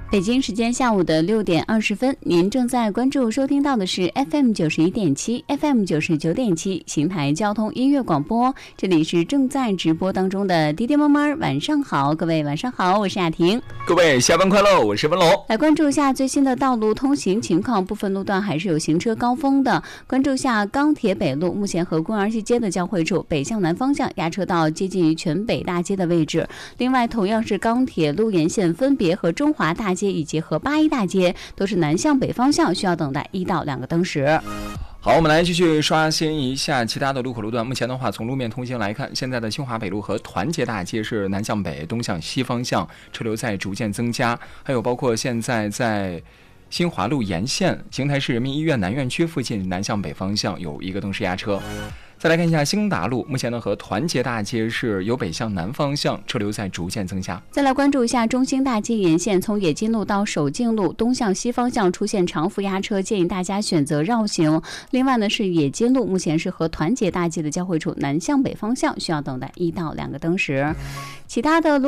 北京时间下午的6点20分，您正在关注收听到的是 FM 91.7 FM 99.7邢台交通音乐广播，这里是正在直播当中的滴滴妈妈晚上好，各位晚上好，我是雅婷， 各位下班快乐，我是文龙。 来关注一下最新的道路通行情况，部分路段还是有行车高峰的。关注一下钢铁北路，目前和公园西街的交汇处北向南方向压车到接近于全北大街的位置。另外同样是钢铁路沿线，分别和中华大街以及和八一大街都是南向北方向，需要等待1到2个灯时。 好，我们来继续刷新一下其他的路口路段。目前的话，从路面通行来看，现在的新华北路和团结大街是南向北、东向西方向，车流在逐渐增加。还有包括现在在新华路沿线，邢台市人民医院南院区附近南向北方向有1个灯时压车。再来看一下兴达路，目前呢和团结大街是由北向南方向，车流在逐渐增加。 再来关注一下中兴大街沿线，从冶金路到守敬路东向西方向出现长幅压车，建议大家选择绕行。另外呢是冶金路，目前是和团结大街的交汇处南向北方向，需要等待1到2个灯时。其他的路